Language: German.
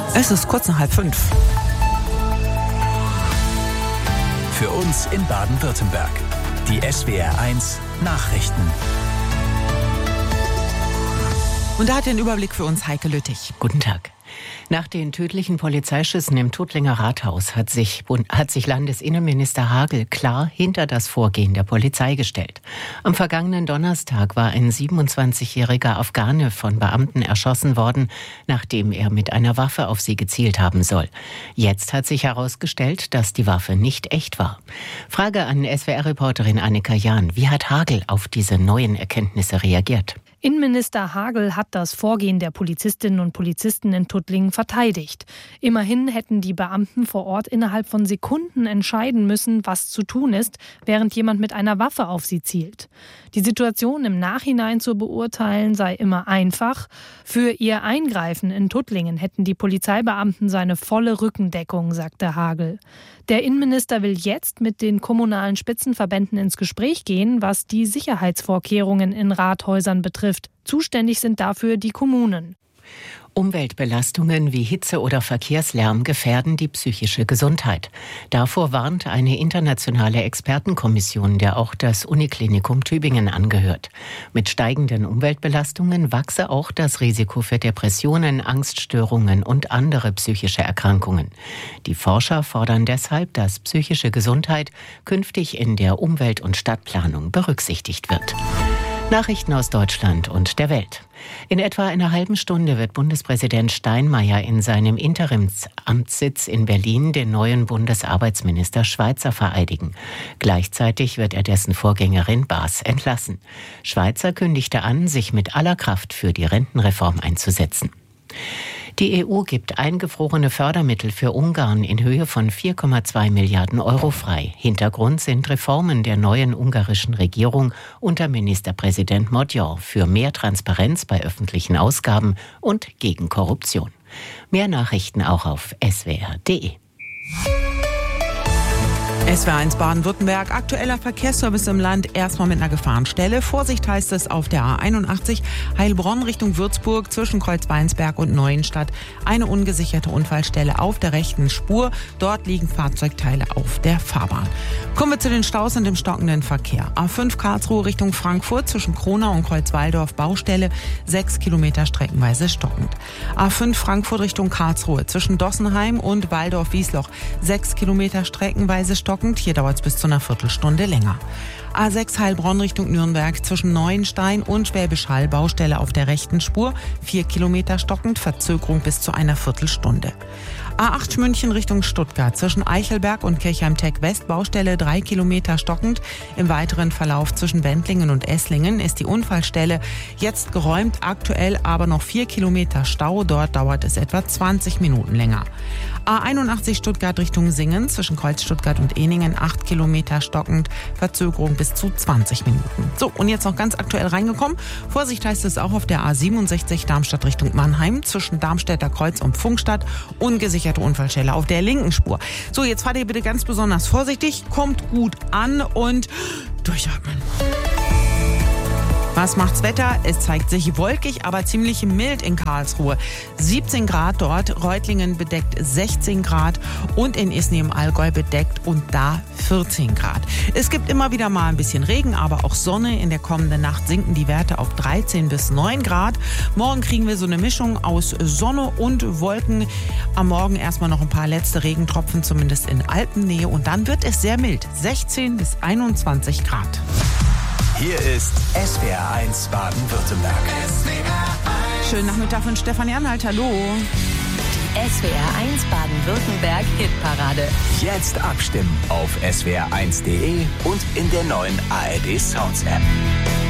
Es ist kurz nach 4:30. Für uns in Baden-Württemberg. Die SWR1 Nachrichten. Und da hat den Überblick für uns Heike Lüttich. Guten Tag. Nach den tödlichen Polizeischüssen im Tuttlinger Rathaus hat sich Landesinnenminister Hagel klar hinter das Vorgehen der Polizei gestellt. Am vergangenen Donnerstag war ein 27-jähriger Afghane von Beamten erschossen worden, nachdem er mit einer Waffe auf sie gezielt haben soll. Jetzt hat sich herausgestellt, dass die Waffe nicht echt war. Frage an SWR-Reporterin Annika Jahn. Wie hat Hagel auf diese neuen Erkenntnisse reagiert? Innenminister Hagel hat das Vorgehen der Polizistinnen und Polizisten in Tuttlingen verteidigt. Immerhin hätten die Beamten vor Ort innerhalb von Sekunden entscheiden müssen, was zu tun ist, während jemand mit einer Waffe auf sie zielt. Die Situation im Nachhinein zu beurteilen sei immer einfach. Für ihr Eingreifen in Tuttlingen hätten die Polizeibeamten seine volle Rückendeckung, sagte Hagel. Der Innenminister will jetzt mit den kommunalen Spitzenverbänden ins Gespräch gehen, was die Sicherheitsvorkehrungen in Rathäusern betrifft. Zuständig sind dafür die Kommunen. Umweltbelastungen wie Hitze oder Verkehrslärm gefährden die psychische Gesundheit. Davor warnt eine internationale Expertenkommission, der auch das Uniklinikum Tübingen angehört. Mit steigenden Umweltbelastungen wachse auch das Risiko für Depressionen, Angststörungen und andere psychische Erkrankungen. Die Forscher fordern deshalb, dass psychische Gesundheit künftig in der Umwelt- und Stadtplanung berücksichtigt wird. Nachrichten aus Deutschland und der Welt. In etwa einer halben Stunde wird Bundespräsident Steinmeier in seinem Interimsamtssitz in Berlin den neuen Bundesarbeitsminister Schweizer vereidigen. Gleichzeitig wird er dessen Vorgängerin Baas entlassen. Schweizer kündigte an, sich mit aller Kraft für die Rentenreform einzusetzen. Die EU gibt eingefrorene Fördermittel für Ungarn in Höhe von 4,2 Milliarden Euro frei. Hintergrund sind Reformen der neuen ungarischen Regierung unter Ministerpräsident Magyar für mehr Transparenz bei öffentlichen Ausgaben und gegen Korruption. Mehr Nachrichten auch auf swr.de. SWR1 Baden-Württemberg, aktueller Verkehrsservice im Land, erstmal mit einer Gefahrenstelle. Vorsicht heißt es auf der A81 Heilbronn Richtung Würzburg zwischen Kreuzweinsberg und Neuenstadt. Eine ungesicherte Unfallstelle auf der rechten Spur. Dort liegen Fahrzeugteile auf der Fahrbahn. Kommen wir zu den Staus und dem stockenden Verkehr. A5 Karlsruhe Richtung Frankfurt zwischen Kronau und Kreuzwaldorf Baustelle, 6 Kilometer streckenweise stockend. A5 Frankfurt Richtung Karlsruhe zwischen Dossenheim und Waldorf-Wiesloch, 6 Kilometer streckenweise stockend. Hier dauert es bis zu einer Viertelstunde länger. A6 Heilbronn Richtung Nürnberg zwischen Neuenstein und Schwäbisch Hall Baustelle auf der rechten Spur, 4 Kilometer stockend, Verzögerung bis zu einer Viertelstunde. A8 München Richtung Stuttgart zwischen Eichelberg und Kirchheim-Tech West Baustelle 3 Kilometer stockend. Im weiteren Verlauf zwischen Wendlingen und Esslingen ist die Unfallstelle jetzt geräumt, aktuell aber noch 4 Kilometer Stau. Dort dauert es etwa 20 Minuten länger. A81 Stuttgart Richtung Singen zwischen Kreuz Stuttgart und Ehningen 8 Kilometer stockend, Verzögerung bis zu 20 Minuten. So, und jetzt noch ganz aktuell reingekommen. Vorsicht heißt es auch auf der A67 Darmstadt Richtung Mannheim zwischen Darmstädter Kreuz und Pfungstadt, ungesicherte Unfallstelle auf der linken Spur. So, jetzt fahrt ihr bitte ganz besonders vorsichtig, kommt gut an und durchatmen. Was macht's Wetter? Es zeigt sich wolkig, aber ziemlich mild in Karlsruhe. 17 Grad dort, Reutlingen bedeckt 16 Grad und in Isny im Allgäu bedeckt und da 14 Grad. Es gibt immer wieder mal ein bisschen Regen, aber auch Sonne. In der kommenden Nacht sinken die Werte auf 13 bis 9 Grad. Morgen kriegen wir so eine Mischung aus Sonne und Wolken. Am Morgen erstmal noch ein paar letzte Regentropfen, zumindest in Alpennähe. Und dann wird es sehr mild, 16 bis 21 Grad. Hier ist SWR1 Baden-Württemberg. Schönen Nachmittag von Stefanie Anhalt. Hallo. Die SWR1 Baden-Württemberg Hitparade. Jetzt abstimmen auf swr1.de und in der neuen ARD Sounds App.